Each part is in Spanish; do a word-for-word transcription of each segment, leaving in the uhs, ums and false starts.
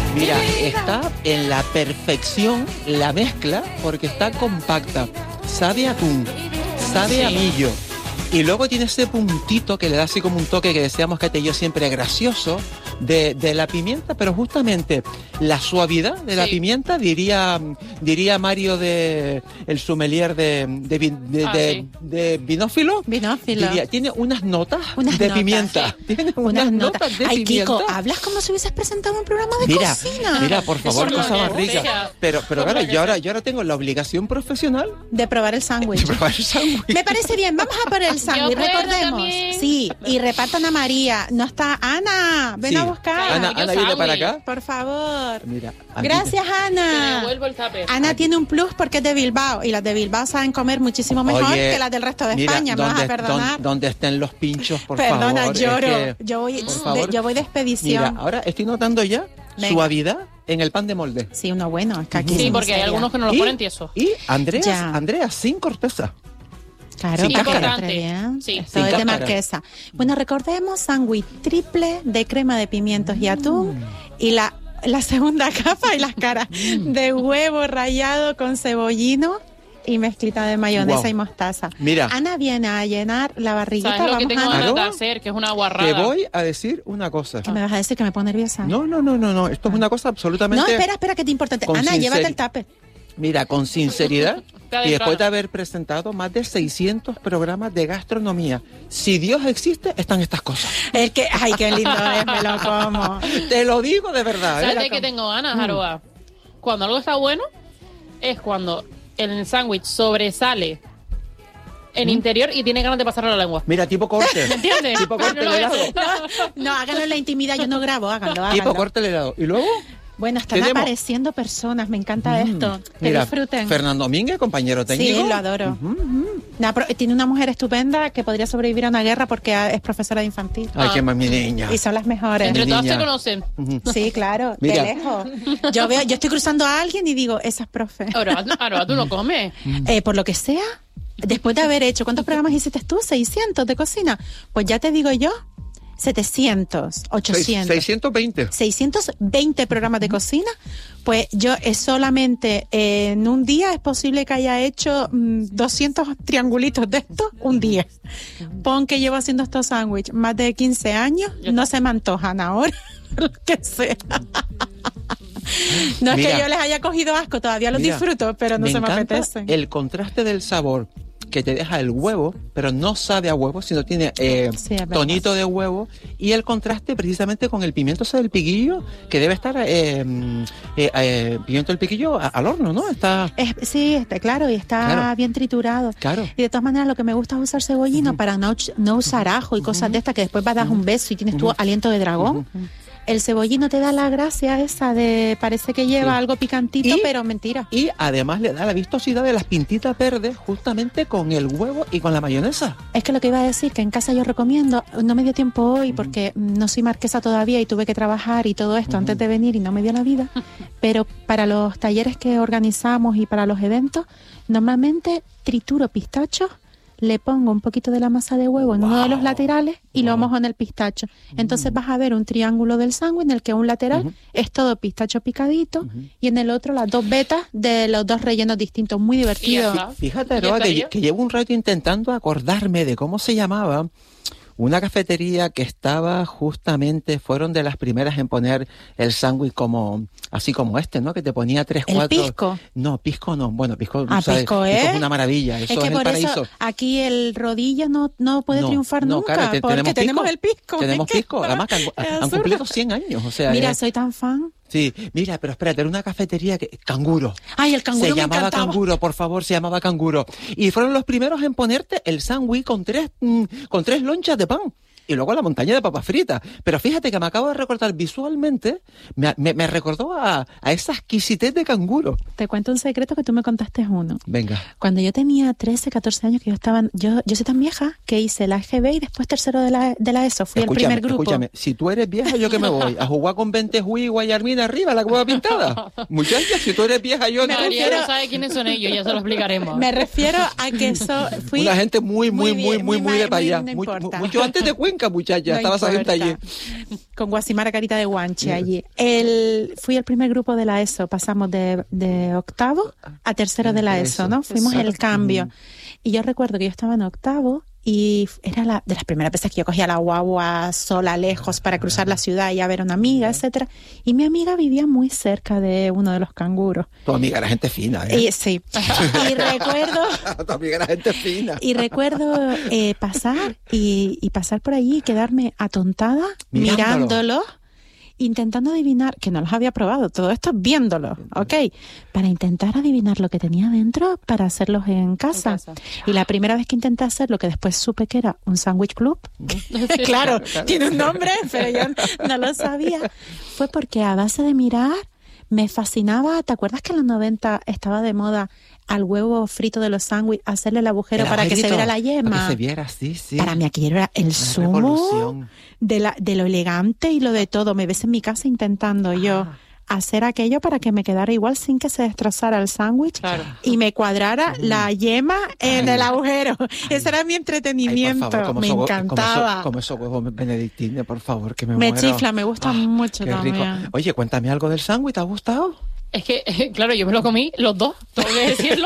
Mira, está en la perfección la mezcla porque está compacta. Sabe a atún, sabe Sí. a millo. Y luego tiene ese puntito que le da así como un toque que decíamos que te yo siempre gracioso de, de la pimienta, pero justamente la suavidad de la Sí. pimienta, diría diría Mario de el sommelier de, de, vin- de, Ah, de- sí. de vinófilo. Vinófilo. Diría, tiene unas notas Unas de notas, pimienta. Tiene unas, Unas notas, notas. de Ay, pimienta. Kiko, hablas como si hubieses presentado un programa de Mira, cocina. mira, por favor, Por lo cosa más que rica. sea. Pero, pero Por claro, lo que yo ahora, sea. yo ahora tengo la obligación profesional De probar el de sándwich. probar el sándwich. Me parece bien, vamos a por el sándwich, puedo recordemos. también. Sí, y repartan a María. No está Ana, ven Sí. a buscar. Ana, Yo Ana viene para sándwich. acá. Por favor. Mira, aquí Gracias, Te Ana. devuelvo el tupper. Ana tiene un plus porque es de Bilbao y las de Bilbao saben comer muchísimo mejor Oye, que las del resto de mira, España, me vas a donde- perdonar. don- donde estén los pinchos, por Perdona, favor. es lloro. que- yo, voy, por de, favor. yo voy de Mira, expedición. ahora estoy notando ya Venga. suavidad en el pan de molde. Sí, uno bueno, es que aquí Sí, somos porque hay serias. algunos que no lo y, ponen tieso. y Andrea, Ya. Andrea sin corteza. Claro, Sin porque cáscara. entre bien. Sí. Esto Sin es de cáscara. marquesa. Bueno, recordemos sándwich triple de crema de pimientos y atún y la, la segunda capa y las caras de huevo rallado con cebollino y mezclita de mayonesa Guau. y mostaza. Mira. Ana viene a llenar la barriguita. ¿Sabes lo que Vamos tengo a... ganas de Claro. hacer? Que es una Te guarrada. voy a decir una cosa. ¿Qué me vas a decir? Que me pongo nerviosa. No, no, no, no, no. Esto es una cosa absolutamente. No, espera, espera, que te importante. con Ana, llévate sinceri- el tupper. Mira, con sinceridad, Está y de después de claro. haber presentado más de seiscientos programas de gastronomía, si Dios existe, están estas cosas. El que, ay, qué lindo es, me lo como. Te lo digo de verdad. ¿Sabes ¿eh? de qué tengo ganas, Mm. Aroa? Cuando algo está bueno, es cuando el sándwich sobresale en Mm. interior y tiene ganas de pasarlo a la lengua. Mira, tipo corte. ¿Me entiendes? Tipo corte No el lo helado. ves. No, háganlo en la intimidad, yo no grabo, háganlo, háganlo. Tipo corte el helado. Y luego, Bueno, están Tenemos- apareciendo personas, me encanta esto. Que mira, disfruten. Fernando Domínguez, compañero técnico. Sí, lo adoro. Nah, pero tiene una mujer estupenda que podría sobrevivir a una guerra porque ah, es profesora de infantil. Ay, qué más mi niña. Y son las mejores. Entre Mi todas niña. se conocen. Sí, claro, Mira. de lejos. Yo veo, yo estoy cruzando a alguien y digo, esa es profe. Aroa, Aroa, tú no comes. Eh, por lo que sea, después de haber hecho, ¿cuántos programas hiciste tú? ¿seiscientos de cocina? Pues ya te digo yo, setecientos, ochocientos. seiscientos veinte. seiscientos veinte programas de cocina, pues yo es solamente eh, en un día es posible que haya hecho mm, doscientos triangulitos de estos un día. Pon que llevo haciendo estos sándwiches más de quince años, no se me antojan ahora, lo que sea. No es Mira. que yo les haya cogido asco, todavía los Mira, disfruto, pero no se me encanta apetecen. el contraste del sabor que te deja el huevo, pero no sabe a huevo, sino tiene eh, Sí, es verdad. tonito de huevo, y el contraste precisamente con el pimiento ese del piquillo, que debe estar eh, mm, eh, eh, pimiento del piquillo a- al horno, ¿no? Está Es- sí, está claro, y está Claro. bien triturado. claro. Y de todas maneras, lo que me gusta es usar cebollino para no, ch- no usar ajo y cosas de estas que después vas a dar un beso y tienes tu aliento de dragón. El cebollino te da la gracia esa de parece que lleva Sí. algo picantito, Y- pero mentira. Y además le da la vistosidad de las pintitas verdes justamente con el huevo y con la mayonesa. Es que lo que iba a decir, que en casa yo recomiendo, no me dio tiempo hoy porque mm, no soy marquesa todavía y tuve que trabajar y todo esto antes de venir y no me dio la vida, pero para los talleres que organizamos y para los eventos, normalmente trituro pistachos, le pongo un poquito de la masa de huevo en uno de los laterales y lo mojo en el pistacho. Entonces vas a ver un triángulo del sándwich en el que un lateral es todo pistacho picadito y en el otro las dos vetas de los dos rellenos distintos. Muy divertido. Y ya está. Fíjate, ¿Y Aroa, que, estaría? que llevo un rato intentando acordarme de cómo se llamaba una cafetería que estaba justamente, fueron de las primeras en poner el sándwich como, así como este, ¿no? Que te ponía tres, ¿El cuatro. pisco? No, pisco no. Bueno, pisco, Ah, ¿sabes? pisco es. una maravilla. Eso Es que es, por el paraíso. eso aquí el rodilla no, no puede No, triunfar no, nunca, claro, te- porque tenemos, el pisco. Tenemos es que- pisco. Además, que han, es han absurdo. cumplido cien años. O sea, Mira, eh, soy tan fan. sí, mira, pero espérate, era una cafetería que, Canguro. Ay, el canguro Se me llamaba encantaba. Canguro, por favor, se llamaba Canguro. Y fueron los primeros en ponerte el sándwich con tres, mm, con tres lonchas de pan. Y luego la montaña de papas fritas. Pero fíjate que me acabo de recordar visualmente, me, me, me recordó a, a esa exquisitez de Canguro. Te cuento un secreto que tú me contaste uno. Venga. Cuando yo tenía trece, catorce años, que yo estaba, yo, yo soy tan vieja que hice la E G B y después tercero de la, de la ESO. Fui el Escúchame, primer grupo. escúchame, si tú eres vieja, ¿yo que me voy? ¿A jugar con Ventejuí y Guayarmina arriba, la cueva pintada? Muchacha, si tú eres vieja, yo no. María refiero- no sabe quiénes son ellos, ya se lo explicaremos. Me refiero a que eso fui... Una gente muy, muy, muy, bien, muy, muy, ma- de para allá. no Muy- importa. mucho antes de Cuenca. blanca, muchacha. No Estaba esa gente importa. allí. Con Guasimara Carita de Guanche allí. El, fui el primer grupo de la ESO, pasamos de, de octavo a tercero de la De ESO, eso. ¿no? Fuimos Exacto. el cambio. Mm. Y yo recuerdo que yo estaba en octavo y era la, de las primeras veces que yo cogía la guagua sola, lejos, para cruzar la ciudad y a ver a una amiga, etcétera. Y mi amiga vivía muy cerca de uno de los canguros. Tu amiga era gente fina, ¿eh? Y sí. Y recuerdo... Tu amiga era gente fina. Y recuerdo eh, pasar y, y pasar por allí y quedarme atontada Mirándolo. mirándolo, intentando adivinar, que no los había probado, todo esto viéndolo, ¿ok? Para intentar adivinar lo que tenía dentro para hacerlos en casa. En casa. Y la primera vez que intenté hacerlo, que después supe que era un sándwich club, claro, claro. tiene un nombre, pero yo no lo sabía, fue porque a base de mirar me fascinaba. ¿Te acuerdas que en los noventa estaba de moda al huevo frito de los sándwiches hacerle el agujero El para que se agujerito, viera la yema? Para que se viera, sí, sí. Para mí aquello era el sumo revolución. de, la, de lo elegante y lo de todo. Me ves en mi casa intentando yo Ah. hacer aquello para que me quedara igual sin que se destrozara el sándwich Claro. y me cuadrara la yema en Ay. el agujero. Ese era mi Ay, entretenimiento. por favor, como me esos hue- encantaba. Como esos huevos benedictines, por favor, que me, me muero. chifla, me gusta Ah, mucho qué rico. también. Oye, cuéntame algo del sándwich, ¿te ha gustado? Es que, claro, yo me lo comí los dos, tengo que decirlo.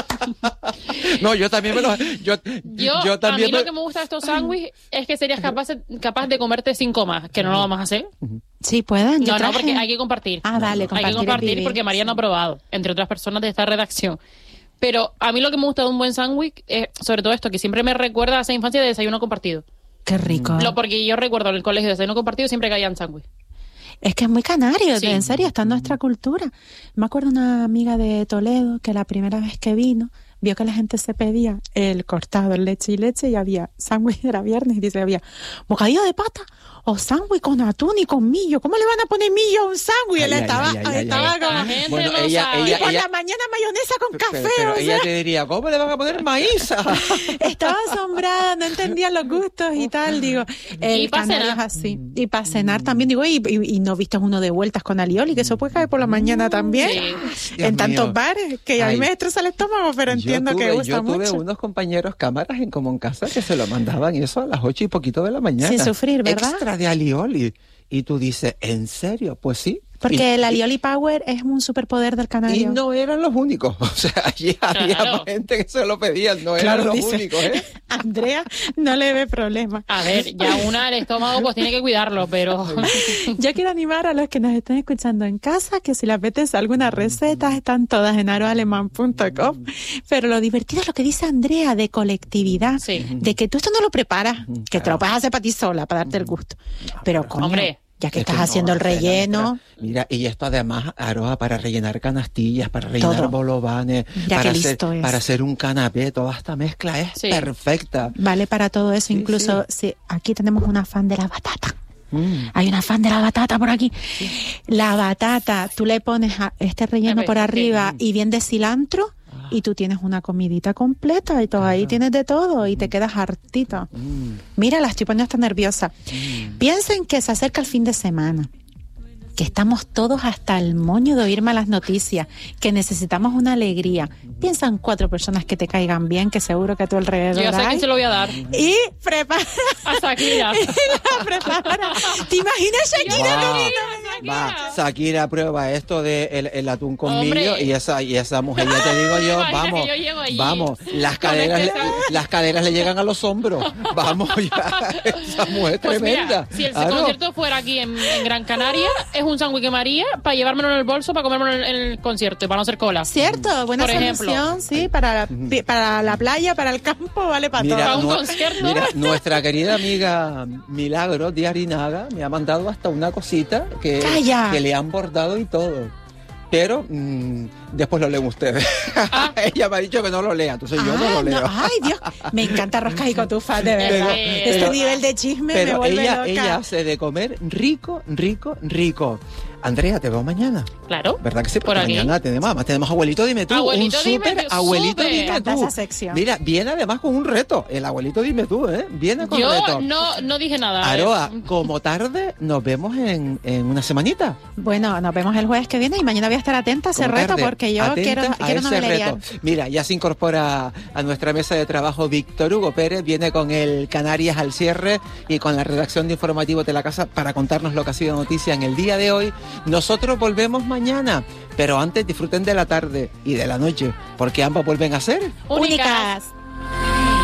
No, yo también me lo... Yo, Yo, yo a mí también lo me- que me gusta de estos sándwiches es que serías capaz, capaz de comerte cinco más, que no lo vamos a hacer. Sí, pueden. Yo No, no, traje- porque hay que compartir. Ah, vale, Hay compartir que es compartir vivir, porque María no ha sí. probado, entre otras personas de esta redacción. Pero a mí lo que me gusta de un buen sándwich es sobre todo esto, que siempre me recuerda a esa infancia de desayuno compartido. Qué rico. Lo, porque yo recuerdo en el colegio de desayuno compartido siempre caían sándwich. Es que es muy canario, Sí. en serio, está en nuestra cultura. Me acuerdo una amiga de Toledo que la primera vez que vino vio que la gente se pedía el cortado en leche y leche y había sándwich, era viernes, y dice, había bocadillo de pata o sándwich con atún y con millo. ¿Cómo le van a poner millo a un sándwich? Él Ay, ay, estaba, ay, ay, ay, estaba ay. como... La gente Bueno, no ella- sabe. ella- Y por la mañana mayonesa con Pero, café, pero o sea, ella te diría, ¿cómo le van a poner maíz? estaba asombrada, no entendía los gustos y tal, digo, el Y pa' canario es cenar. así. Y para cenar también, digo, y, y, y no viste uno de vueltas con alioli, que eso puede caer por la mañana también, Sí. Dios en tantos mío. bares, que a mí Ay. me destroza el estómago, pero entiendo yo tuve, que gusta yo tuve mucho. unos compañeros cámaras en Como en Casa que se lo mandaban y eso a las ocho y poquito de la mañana. Sin sufrir, ¿verdad? Extra de alioli. Y tú dices, ¿en serio? Pues sí. Porque Y- el alioli power es un superpoder del Y canario. no eran los únicos. O sea, allí había Claro. gente que se lo pedían, no Claro, eran los dice. únicos, ¿eh? Andrea no le ve problema. A ver, ya una el estómago pues tiene que cuidarlo, pero... Yo quiero animar a los que nos estén escuchando en casa que si les apetece algunas recetas están todas en aroalemán punto com. Pero lo divertido es lo que dice Andrea de colectividad, Sí. de que tú esto no lo preparas, que te lo puedes hacer para ti sola, para darte el gusto. Pero coño, Hombre, ya que Es estás no, haciendo el espera, relleno, espera. Mira, y esto además, Aroa, para rellenar canastillas, para rellenar Todo. bolovanes, Mira para qué hacer, listo es. para hacer un canapé, toda esta mezcla es Sí. perfecta. vale para todo eso. Sí, Incluso si aquí tenemos una fan de la batata. Mm. Hay una fan de la batata por aquí. La batata, tú le pones a este relleno A ver, por sí. arriba y bien de cilantro y tú tienes una comidita completa y todo ahí tienes de todo y te quedas hartita. Mm. Mira, la estoy poniendo hasta nerviosa. Piensen que se acerca el fin de semana, que estamos todos hasta el moño de oír malas noticias, que necesitamos una alegría. Piensan cuatro personas que te caigan bien, que seguro que a tu alrededor Yo ya sé a hay. quién se lo voy a dar. Y prepara, A Shakira. y la prepara. ¿Te imaginas Shakira Va, comiendo? va, Shakira prueba esto de el, el atún con Hombre. millo y esa y esa mujer, ya te digo yo, Imagina vamos, que yo llego allí vamos, las con caderas, este le- sándwich. las caderas le llegan a los hombros, vamos ya, esa mujer es Pues tremenda. mira, si el Claro. concierto fuera aquí en, en Gran Canaria, es un sándwich que me haría para llevármelo en el bolso, para comérmelo en, en el concierto y para no hacer cola. Cierto, buena Por ejemplo. solución, sí, para, la- para la playa, para el campo, vale para Mira, Para un todo. nu- concierto. mira, nuestra querida amiga Milagro de Arinaga me ha mandado hasta una cosita que, ¡Calla! que le han bordado y todo. Pero mm, después lo leen ustedes. Ella me ha dicho que no lo lea, entonces yo no Ah, lo leo. ay, Dios, me encanta roscas y cotufas, de verdad. Pero- este pero- nivel de chisme me Pero vuelve ella, loca. ella hace de comer rico, rico, rico. Andrea, te veo mañana. Claro. ¿Verdad que sí? Por Porque aquí. mañana tenemos, además tenemos Abuelito Dime Tú. Abuelito un Dime súper Tú, Abuelito súper. Dime Me encanta Tú. esa sección. Mira, viene además con un reto. El Abuelito Dime Tú, ¿eh? Viene con Yo reto. no, no dije nada. Aroa, Eh, como tarde, nos vemos en, en una semanita. Bueno, nos vemos el jueves que viene y mañana voy a estar atenta a ese ¿Cómo reto tarde? porque que yo atenta quiero, a quiero ese novelear. reto. Mira, ya se incorpora a nuestra mesa de trabajo Víctor Hugo Pérez, viene con el Canarias al cierre y con la redacción de Informativos de la Casa para contarnos lo que ha sido noticia en el día de hoy. Nosotros volvemos mañana, pero antes disfruten de la tarde y de la noche, porque ambas vuelven a ser Únicas. Únicas.